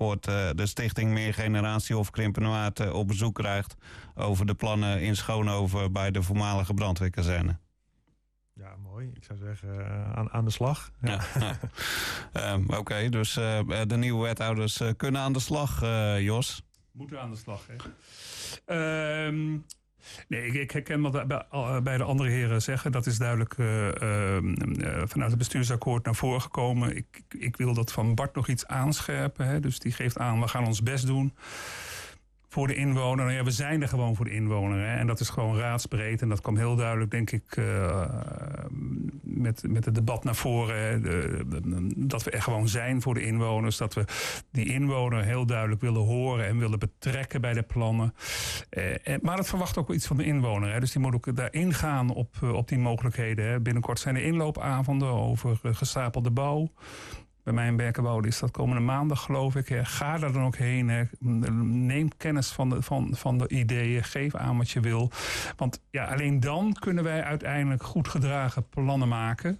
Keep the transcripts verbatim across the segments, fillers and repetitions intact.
bestuursakkoord uh, de stichting Meer Generatie of Krimpenoord uh, op bezoek krijgt over de plannen in Schoonhoven bij de voormalige brandweerkazerne. Ja, mooi. Ik zou zeggen, uh, aan, aan de slag. Ja. Ja, ja. um, Oké, okay, dus uh, de nieuwe wethouders uh, kunnen aan de slag, uh, Jos. Moeten aan de slag, hè. Um, nee, ik, ik herken wat bij, bij de andere heren zeggen. Dat is duidelijk uh, uh, uh, vanuit het bestuursakkoord naar voren gekomen. Ik, ik, ik wil dat van Bart nog iets aanscherpen. Hè. Dus die geeft aan, we gaan ons best doen voor de inwoner. Nou ja, we zijn er gewoon voor de inwoner. Hè. En dat is gewoon raadsbreed. En dat kwam heel duidelijk, denk ik, uh, met, met het debat naar voren. Hè. De, de, dat we er gewoon zijn voor de inwoners. Dat we die inwoner heel duidelijk willen horen en willen betrekken bij de plannen. Uh, en, maar dat verwacht ook wel iets van de inwoner. Hè. Dus die moet ook daarin gaan op, op die mogelijkheden. Hè. Binnenkort zijn er inloopavonden over uh, gestapelde bouw. Bij mij in Berkenwoude is dat komende maandag, geloof ik. Ga daar dan ook heen. Hè. Neem kennis van de, van, van de ideeën. Geef aan wat je wil. Want ja, alleen dan kunnen wij uiteindelijk goed gedragen plannen maken.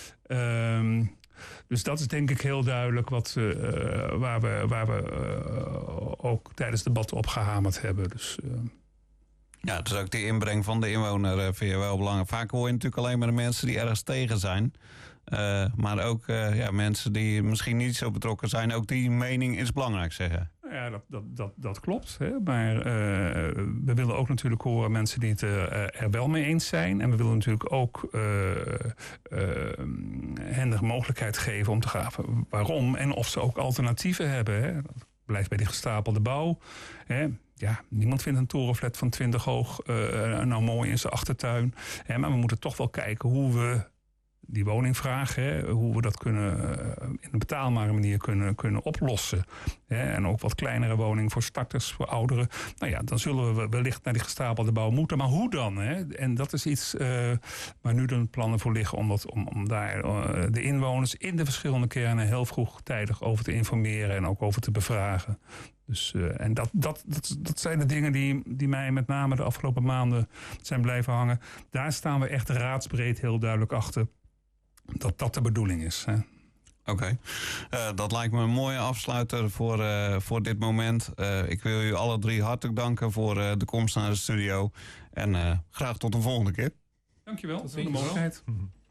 Um, dus dat is denk ik heel duidelijk wat, uh, waar we, waar we uh, ook tijdens het debat op gehamerd hebben. Dus... Uh, Ja, dus ook de inbreng van de inwoner uh, vind je wel belangrijk. Vaak hoor je natuurlijk alleen maar de mensen die ergens tegen zijn. Uh, maar ook uh, ja, mensen die misschien niet zo betrokken zijn. Ook die mening is belangrijk, zeggen. Ja, dat, dat, dat, dat klopt. Hè. Maar uh, we willen ook natuurlijk horen mensen die het uh, er wel mee eens zijn. En we willen natuurlijk ook uh, uh, hen de mogelijkheid geven om te graven waarom. En of ze ook alternatieven hebben. Hè. Dat blijft bij die gestapelde bouw. Hè. Ja, niemand vindt een torenflat van twintig hoog uh, nou mooi in zijn achtertuin. Hè, maar we moeten toch wel kijken hoe we die woningvraag, hè, hoe we dat kunnen uh, in een betaalbare manier kunnen, kunnen oplossen. Hè, en ook wat kleinere woningen voor starters, voor ouderen. Nou ja, dan zullen we wellicht naar die gestapelde bouw moeten. Maar hoe dan? Hè? En dat is iets uh, waar nu de plannen voor liggen om, dat, om, om daar uh, de inwoners in de verschillende kernen heel vroegtijdig over te informeren en ook over te bevragen. Dus, uh, en dat, dat, dat, dat zijn de dingen die, die mij met name de afgelopen maanden zijn blijven hangen. Daar staan we echt raadsbreed heel duidelijk achter dat dat de bedoeling is. Oké, okay. uh, dat lijkt me een mooie afsluiter voor, uh, voor dit moment. Uh, ik wil u alle drie hartelijk danken voor uh, de komst naar de studio. En uh, graag tot de volgende keer. Dankjewel voor de mogelijkheid.